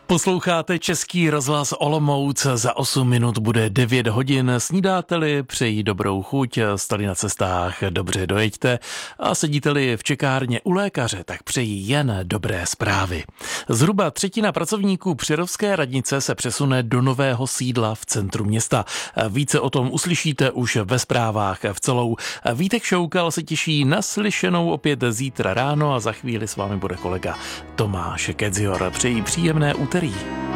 Posloucháte Český rozhlas Olomouc, za 8 minut bude 9 hodin. Snídáte-li, přeji dobrou chuť, stali na cestách, dobře dojeďte a sedíte-li v čekárně u lékaře, tak přeji jen dobré zprávy. Zhruba třetina pracovníků Přerovské radnice se přesune do nového sídla v centru města. Více o tom uslyšíte už ve zprávách v celou. Vítek Šoukal se těší na slyšenou opět zítra ráno a za chvíli s vámi bude kolega Tomáš Kedzior. Přeji příjemné úterý.